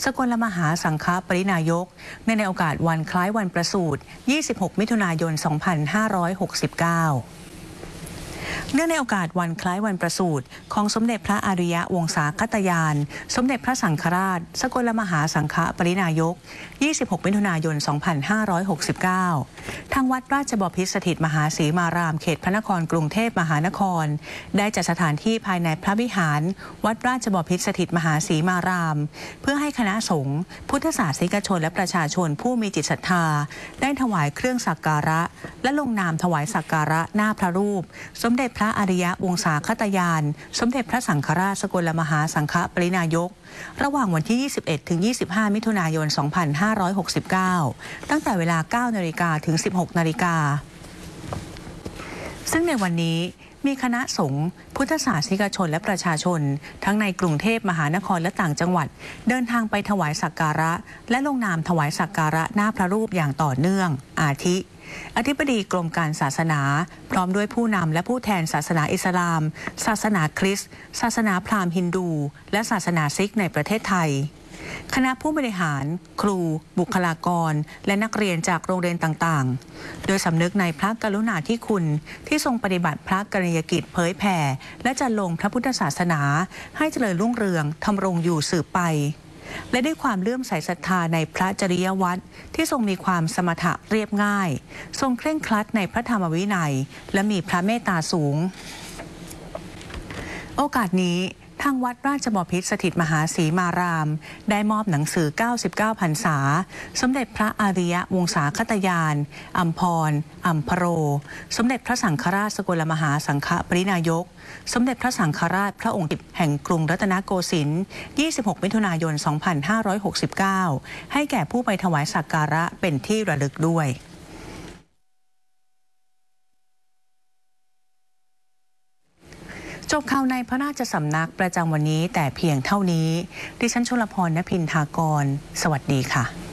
สกลมหาสังฆปรินายกในโอกาสวันคล้ายวันประสูติ 26 มิถุนายน 2569 เนื่องในโอกาสวันคล้ายวันประสูติของสมเด็จพระอริยวงศาคตยานสมเด็จพระสังฆราชสกลมหาสังฆปรินายก 26 มิถุนายน 2569 ทางวัดราชบพิตรสถิตมหาศรีมารามเขตพระนครกรุงเทพมหานครได้จัดสถานที่ภายในพระวิหารวัดราชบพิตรสถิตมหาศรีมารามเพื่อให้คณะสงฆ์พุทธศาสนิกชนและประชาชนผู้มีจิตศรัทธาได้ถวายเครื่องสักการะและลงนามถวายสักการะหน้าพระรูปสมเด็จพระอริยวงศาคตยานสมเด็จพระสังฆราชสกลมหาสังฆปรินายกระหว่างวันที่ 21 ถึง 25 มิถุนายน 2569 ตั้งแต่เวลา 9 นาฬิกาถึง 16 นาฬิกาซึ่งในวันนี้มีคณะสงฆ์พุทธศาสนิกชนและประชาชนทั้งในกรุงเทพมหานครและต่างจังหวัดเดินทางไปถวายสักการะและลงนามถวายสักการะหน้าพระรูปอย่างต่อเนื่องอาทิอธิบดีกรมการศาสนาพร้อมด้วยผู้นำและผู้แทนศาสนาอิสลามศาสนาคริสต์ศาสนาพราหมณ์ฮินดูและศาสนาซิกในประเทศไทยคณะผู้บริหารครูบุคลากรและนักเรียนจากโรงเรียนต่างๆโดยสำนึกในพระกรุณาธิคุณที่ทรงปฏิบัติพระกรณียกิจเผยแผ่และจัดลงพระพุทธศาสนาให้เจริญรุ่งเรืองทำรงอยู่สืบไปและด้วยความเลื่อมใสศรัทธาในพระจริยวัตรที่ทรงมีความสมถะเรียบง่ายทรงเคร่งครัดในพระธรรมวินัยและมีพระเมตตาสูงโอกาสนี้ทางวัดราชบพิตรสถิตมหาศรีมารามได้มอบหนังสือ 99 พรรษาสมเด็จพระอริยวงศาคตยานอัมพรอัมพโรสมเด็จพระสังฆราชสกลมหาสังฆปรินายกสมเด็จพระสังฆราชพระองค์แห่งกรุงรัตนโกสินทร์ 26 มิถุนายน 2569 ให้แก่ผู้ไปถวายสักการะเป็นที่ระลึกด้วยจบข่าวในพระราชสำนักประจำวันนี้แต่เพียงเท่านี้ดิฉันชลพร ณ พินทากรสวัสดีค่ะ